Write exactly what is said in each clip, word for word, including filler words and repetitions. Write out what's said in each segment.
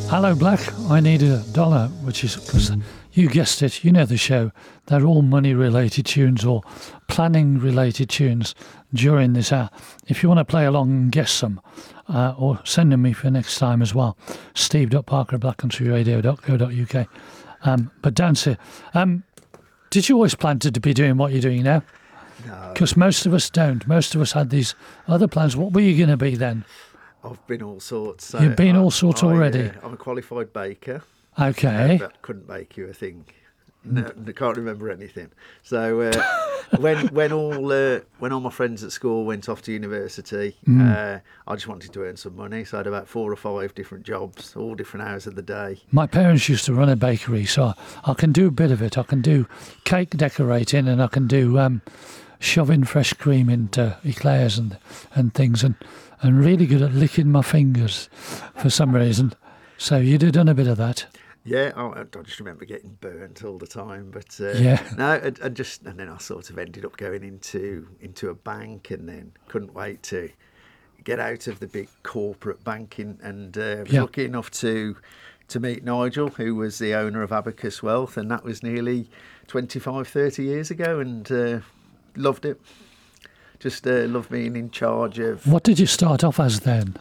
Hello, Black. I need a dollar, which is because you guessed it. You know the show. They're all money-related tunes or planning-related tunes during this hour. If you want to play along and guess some, uh, or send them me for next time as well, steve dot parker at black country radio dot co dot uk. Um, but dance here. Um, did you always plan to be doing what you're doing now? No. Because most of us don't. Most of us had these other plans. What were you going to be then? I've been all sorts. So You've been I, all sorts I, already? Uh, I'm a qualified baker. Okay. Uh, but couldn't bake you a thing. No, I can't remember anything. So uh, when when all uh, when all my friends at school went off to university, mm. uh, I just wanted to earn some money. So I had about four or five different jobs, all different hours of the day. My parents used to run a bakery, so I can do a bit of it. I can do cake decorating, and I can do um, shoving fresh cream into eclairs and and things, and and really good at licking my fingers for some reason. So you'd have done a bit of that. Yeah, I, I just remember getting burnt all the time, but uh, yeah. no, I, I just and then I sort of ended up going into into a bank, and then couldn't wait to get out of the big corporate banking, and uh, was yeah. lucky enough to to meet Nigel, who was the owner of Abacus Wealth, and that was nearly twenty-five, thirty years ago, and uh, loved it. Just uh, loved being in charge of. What did you start off as then?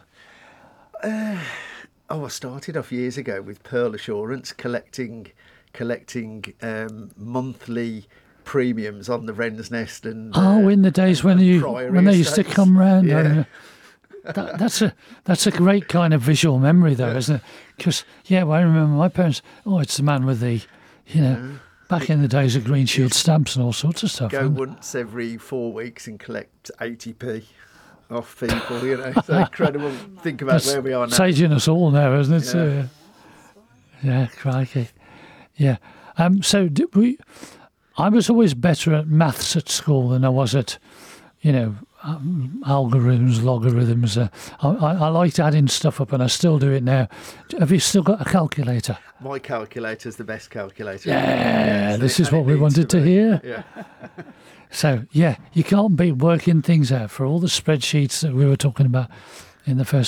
Uh, Oh, I started off years ago with Pearl Assurance, collecting collecting um, monthly premiums on the Wren's Nest and oh, uh, in the days when you when they used to come round. Yeah. That, that's a that's a great kind of visual memory, though, yeah. isn't it? Because yeah, well, I remember my parents. Oh, it's the man with the, you know, yeah. back in the days of Green Shield stamps and all sorts of stuff. Go once every four weeks and collect eighty p. Off people, you know, it's incredible. Think about That's where we are now. Saging us all now, isn't it? Yeah, uh, yeah crikey. Yeah. Um. So did we? I was always better at maths at school than I was at, you know, um, algorithms, logarithms. Uh, I, I, I liked adding stuff up, and I still do it now. Have you still got a calculator? My calculator's the best calculator. Yeah, yeah this is what we wanted to, to hear. Yeah. So, yeah, you can't beat working things out for all the spreadsheets that we were talking about in the first